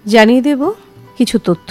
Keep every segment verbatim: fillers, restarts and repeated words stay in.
জানিয়ে দেব কিছু তথ্য।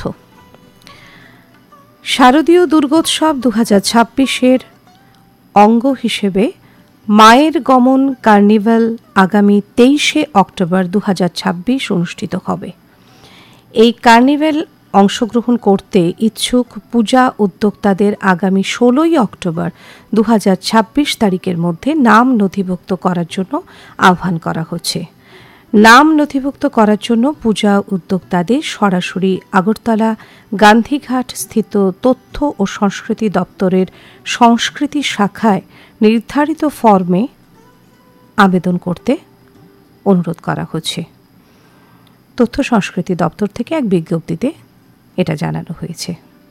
শারদীয় দুর্গোৎসব দু হাজার ছাব্বিশের অঙ্গ হিসেবে মায়ের গমন কার্নিভাল আগামী তেইশে অক্টোবর দু হাজার ছাব্বিশ অনুষ্ঠিত হবে। এই কার্নিভাল অংশগ্রহণ করতে ইচ্ছুক পূজা উদ্যোক্তাদের আগামী ষোলোই অক্টোবর দু হাজার ছাব্বিশ তারিখের মধ্যে নাম নথিভুক্ত করার জন্য আহ্বান করা হচ্ছে। নাম নথিভুক্ত করার জন্য পূজা উদ্যোক্তাদের সরাসরি আগরতলা গান্ধীঘাট স্থিত তথ্য ও সংস্কৃতি দপ্তরের সংস্কৃতি শাখায় নির্ধারিত ফর্মে আবেদন করতে অনুরোধ করা হচ্ছে। তথ্য সংস্কৃতি দপ্তর থেকে এক বিজ্ঞপ্তিতে এটা জানানো হয়েছে।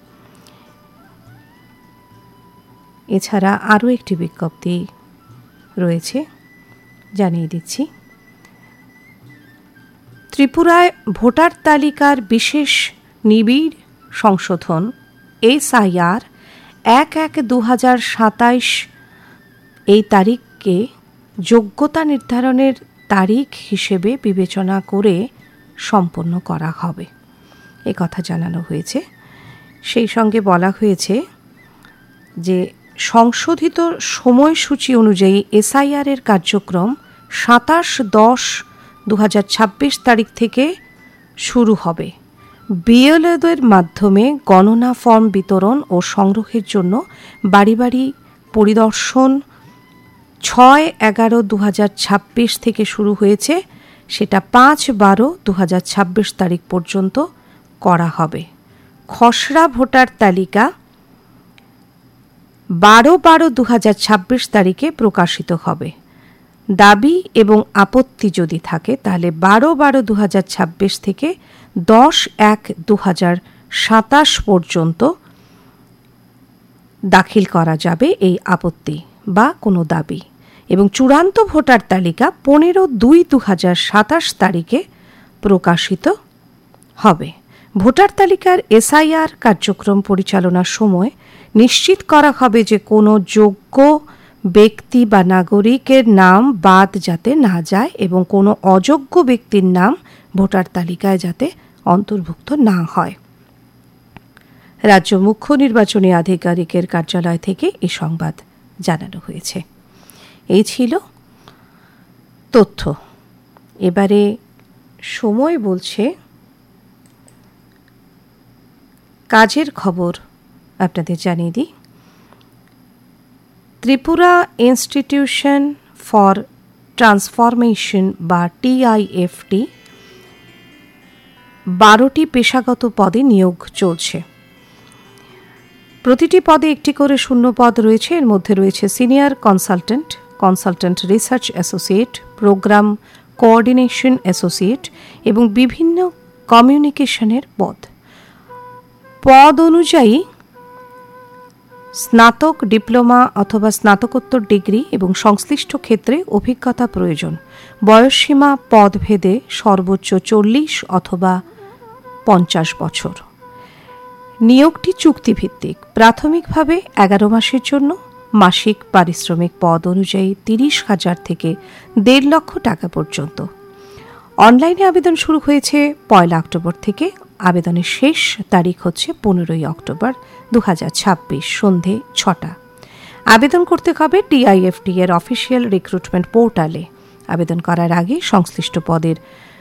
এছাড়া আরও একটি বিজ্ঞপ্তি রয়েছে, জানিয়ে দিচ্ছি। ত্রিপুরায় ভোটার তালিকার বিশেষ নিবিড় সংশোধন এসআইআর এক এক দু হাজার সাতাইশ এই তারিখকে যোগ্যতা নির্ধারণের তারিখ হিসেবে বিবেচনা করে সম্পন্ন করা হবে, এ কথা জানানো হয়েছে। সেই সঙ্গে বলা হয়েছে যে সংশোধিত সময়সূচি অনুযায়ী এসআইআরের কার্যক্রম সাতাশ দশ দু হাজার ছাব্বিশ তারিখ থেকে শুরু হবে। বিএলওদের মাধ্যমে গণনা ফর্ম বিতরণ ও সংগ্রহের জন্য বাড়ি বাড়ি পরিদর্শন ছয় এগারো দু হাজার ছাব্বিশ থেকে শুরু হয়েছে, সেটা পাঁচ বারো দু হাজার ছাব্বিশ তারিখ পর্যন্ত করা হবে। খসড়া ভোটার তালিকা বারো বারো দু হাজার ছাব্বিশ তারিখে প্রকাশিত হবে। দাবি এবং আপত্তি যদি থাকে তাহলে বারো বারো দু হাজার ছাব্বিশ থেকে দশ এক দু হাজার সাতাশ পর্যন্ত দাখিল করা যাবে এই আপত্তি বা কোনো দাবি, এবং চূড়ান্ত ভোটার তালিকা পনেরো দুই দু হাজার সাতাশ তারিখে প্রকাশিত হবে। ভোটার তালিকার এসআইআর কার্যক্রম পরিচালনার সময় নিশ্চিত করা হবে যে কোনো যোগ্য ব্যক্তি বা নাগরিকের নাম বাদ যাতে না যায় এবং কোনো অযোগ্য ব্যক্তির নাম ভোটার তালিকায় যাতে অন্তর্ভুক্ত না হয়। রাজ্য মুখ্য নির্বাচনী আধিকারিকের কার্যালয় থেকে এই সংবাদ জানানো হয়েছে। এই ছিল তথ্য। এবারে সময় বলছে কাজের খবর আপনাদের জানিয়ে দিই। ত্রিপুরা ইনস্টিটিউশন ফর ট্রান্সফরমেশন বা টিআইএফটি বারোটি পেশাগত পদে নিয়োগ চলছে। প্রতিটি পদে একটি করে শূন্য পদ রয়েছে। এর মধ্যে রয়েছে senior consultant, consultant research associate, programme coordination associate এবং বিভিন্ন কমিউনিকেশনের পদ। পদ অনুযায়ী স্নাতক, ডিপ্লোমা অথবা স্নাতকোত্তর ডিগ্রি এবং সংশ্লিষ্ট ক্ষেত্রে অভিজ্ঞতা প্রয়োজন। বয়সসীমা পদভেদে সর্বোচ্চ চল্লিশ অথবা পঞ্চাশ বছর। নিয়োগটি চুক্তিভিত্তিক। প্রাথমিকভাবে এগারো মাসের জন্য মাসিক পারিশ্রমিক পদ অনুযায়ী তিরিশ হাজার থেকে দেড় লক্ষ টাকা পর্যন্ত। অনলাইনে আবেদন শুরু হয়েছে পয়লা অক্টোবর থেকে। আবেদনের শেষ তারিখ হচ্ছে পনেরোই অক্টোবর দু হাজার ছাব্বিশ সন্ধে ছটা। আবেদন করতে হবে টিআইএফটি এর অফিসিয়াল রিক্রুটমেন্ট পোর্টালে। আবেদন করার আগে সংশ্লিষ্ট পদের